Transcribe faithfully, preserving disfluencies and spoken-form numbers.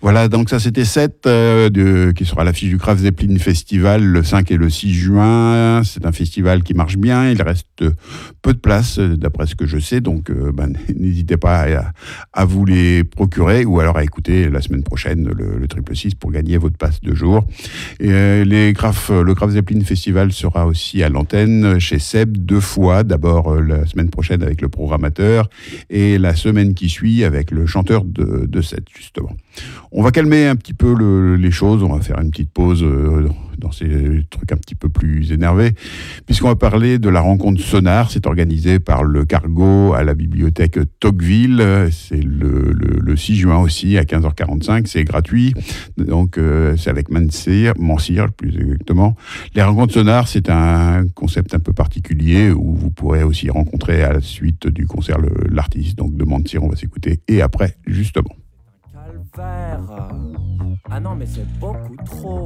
Voilà, donc ça c'était sept euh, de, qui sera à l'affiche du Kraft Zeppelin Festival le cinq et le six juin. C'est un festival qui marche bien, il reste peu de places d'après ce que je sais, donc euh, ben, n'hésitez pas à, à vous les procurer ou alors à écouter la semaine prochaine le, le triple six pour gagner votre passe de jour. Et, euh, les Kraft, le Kraft Zeppelin Festival sera aussi à l'antenne chez Seb deux fois, d'abord euh, la semaine prochaine avec le programmateur et la semaine qui suit avec le chanteur de, de Seb justement. On va calmer un petit peu le, les choses, on va faire une petite pause euh, dans ces trucs un petit peu plus énervés, puisqu'on va parler de la rencontre Sonar. C'est organisé par le Cargo à la bibliothèque Tocqueville. C'est le, le, le six juin aussi à quinze heures quarante-cinq, c'est gratuit. Donc euh, c'est avec Mansir, Mansir plus exactement. Les rencontres Sonar, c'est un concept un peu particulier où vous pourrez aussi rencontrer à la suite du concert le, l'artiste. Donc de Mansir, on va s'écouter et après justement. Ah non mais c'est beaucoup trop.